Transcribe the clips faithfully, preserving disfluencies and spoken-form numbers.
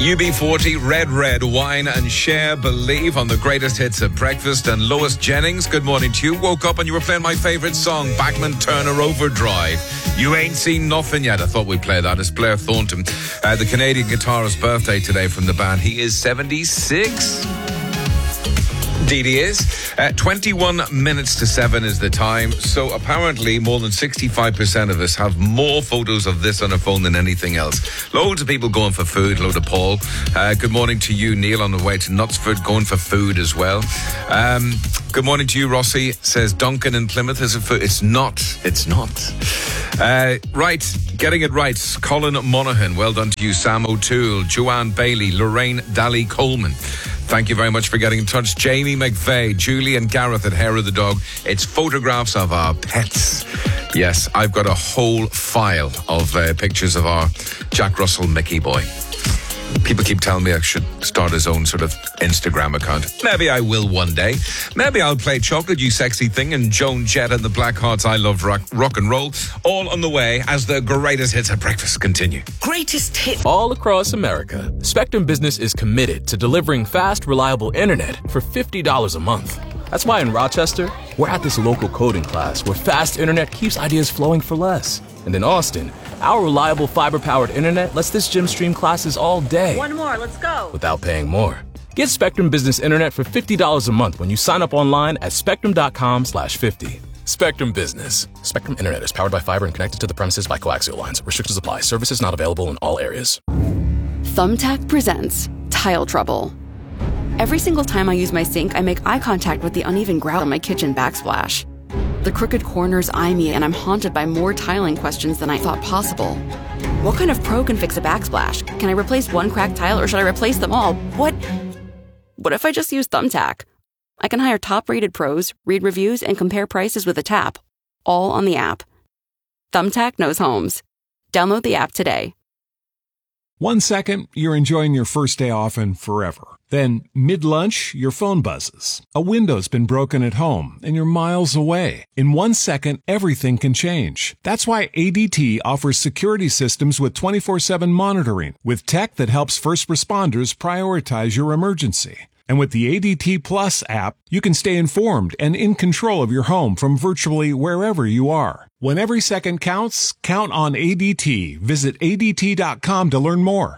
U B forty, Red Red Wine and Share Believe on the greatest hits at breakfast. And Lois Jennings, good morning to you. Woke up and you were playing my favourite song, Bachman Turner Overdrive. You ain't seen nothing yet. I thought we'd play that. It's Blair Thornton, uh, the Canadian guitarist's birthday today from the band. He is seventy-six. Indeed he is. Uh, twenty-one minutes to seven is the time. So apparently more than sixty-five percent of us have more photos of this on our phone than anything else. Loads of people going for food. Load of Paul. Uh, good morning to you, Neil, on the way to Knutsford, going for food as well. Um, good morning to you, Rossi. Says Duncan in Plymouth is a food. It's not. It's not. Uh, right. Getting it right. Colin Monaghan. Well done to you. Sam O'Toole. Joanne Bailey. Lorraine Daly Coleman. Thank you very much for getting in touch. Jamie McVeigh, Julie and Gareth at Hair of the Dog. It's photographs of our pets. Yes, I've got a whole file of uh, pictures of our Jack Russell Mickey boy. People keep telling me I should start his own sort of Instagram account. Maybe I will one day. Maybe I'll play Chocolate, You Sexy Thing, and Joan Jett and the Blackhearts, I Love rock, rock and Roll. All on the way as the greatest hits at breakfast continue. Greatest hits. All across America, Spectrum Business is committed to delivering fast, reliable internet for fifty dollars a month. That's why in Rochester, we're at this local coding class where fast internet keeps ideas flowing for less. And in Austin, our reliable fiber-powered internet lets this gym stream classes all day. One more, let's go. Without paying more. Get Spectrum Business Internet for fifty dollars a month when you sign up online at spectrum.com slash 50. Spectrum Business. Spectrum Internet is powered by fiber and connected to the premises by coaxial lines. Restrictions apply. Services not available in all areas. Thumbtack presents Tile Trouble. Every single time I use my sink, I make eye contact with the uneven grout on my kitchen backsplash. The crooked corners eye me, and I'm haunted by more tiling questions than I thought possible. What kind of pro can fix a backsplash? Can I replace one cracked tile, or should I replace them all? What? What if I just use Thumbtack? I can hire top-rated pros, read reviews, and compare prices with a tap, all on the app. Thumbtack knows homes. Download the app today. One second, you're enjoying your first day off and forever. Then, mid-lunch, your phone buzzes. A window's been broken at home, and you're miles away. In one second, everything can change. That's why A D T offers security systems with twenty-four seven monitoring, with tech that helps first responders prioritize your emergency. And with the A D T Plus app, you can stay informed and in control of your home from virtually wherever you are. When every second counts, count on A D T. Visit A D T dot com to learn more.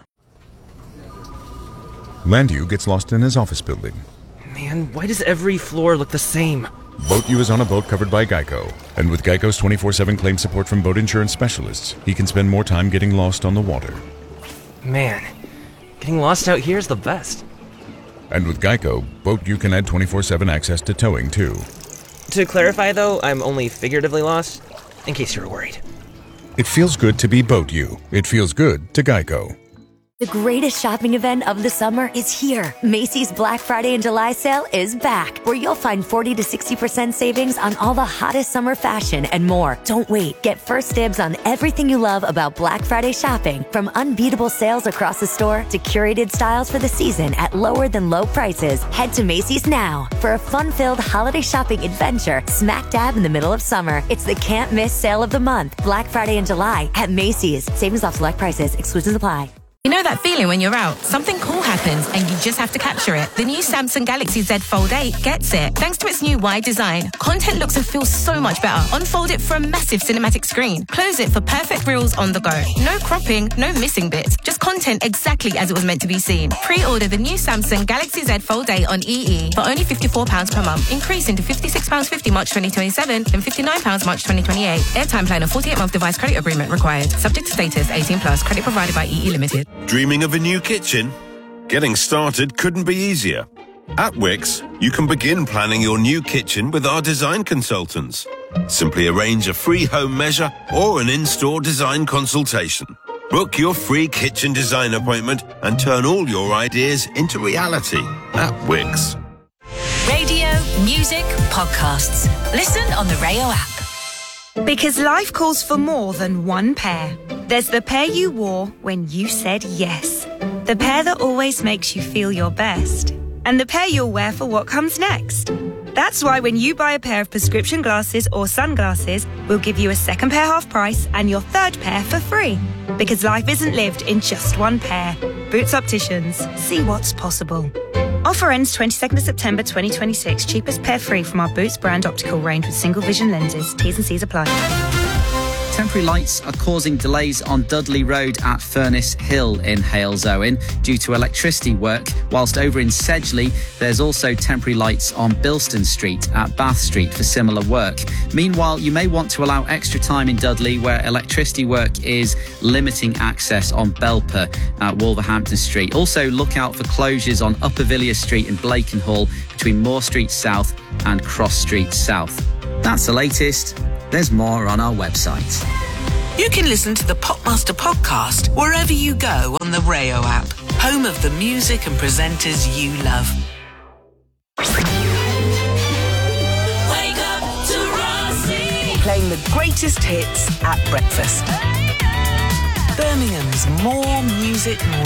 Landu gets lost in his office building. Man, why does every floor look the same? BoatU is on a boat covered by Geico. And with Geico's twenty-four seven claim support from boat insurance specialists, he can spend more time getting lost on the water. Man, getting lost out here is the best. And with Geico, BoatU can add twenty-four seven access to towing, too. To clarify, though, I'm only figuratively lost, in case you were worried. It feels good to be BoatU. It feels good to Geico. The greatest shopping event of the summer is here. Macy's Black Friday and July sale is back, where you'll find forty to sixty percent savings on all the hottest summer fashion and more. Don't wait. Get first dibs on everything you love about Black Friday shopping, from unbeatable sales across the store to curated styles for the season at lower than low prices. Head to Macy's now for a fun-filled holiday shopping adventure smack dab in the middle of summer. It's the can't miss sale of the month, Black Friday and July at Macy's. Savings off select prices. Exclusions apply. You know that feeling when you're out, something cool happens and you just have to capture it. The new Samsung Galaxy Z Fold eight gets it. Thanks to its new wide design, content looks and feels so much better. Unfold it for a massive cinematic screen. Close it for perfect reels on the go. No cropping, no missing bits. Just content exactly as it was meant to be seen. Pre-order the new Samsung Galaxy Z Fold eight on E E for only fifty-four pounds per month, increasing to fifty-six pounds fifty March twenty twenty-seven and fifty-nine pounds March twenty twenty-eight. Airtime plan and forty-eight month device credit agreement required. Subject to status, eighteen plus. Credit provided by E E Limited. Dreaming of a new kitchen? Getting started couldn't be easier. At Wix, you can begin planning your new kitchen with our design consultants. Simply arrange a free home measure or an in-store design consultation. Book your free kitchen design appointment and turn all your ideas into reality at Wix. Radio, music, podcasts. Listen on the Rayo app. Because life calls for more than one pair. There's the pair you wore when you said yes. The pair that always makes you feel your best. And the pair you'll wear for what comes next. That's why when you buy a pair of prescription glasses or sunglasses, we'll give you a second pair half price and your third pair for free. Because life isn't lived in just one pair. Boots Opticians. See what's possible. Offer ends twenty-second of September twenty twenty-six. Cheapest pair free from our Boots brand optical range with single vision lenses. T's and C's apply. Temporary lights are causing delays on Dudley Road at Furnace Hill in Halesowen due to electricity work, whilst over in Sedgley there's also temporary lights on Bilston Street at Bath Street for similar work. Meanwhile, you may want to allow extra time in Dudley where electricity work is limiting access on Belper at Wolverhampton Street. Also, look out for closures on Upper Villiers Street and Blakenhall between Moore Street South and Cross Street South. That's the latest. There's more on our website. You can listen to the Popmaster podcast wherever you go on the Rayo app, home of the music and presenters you love. Wake up to Rossi. Playing the greatest hits at breakfast. Birmingham's More Music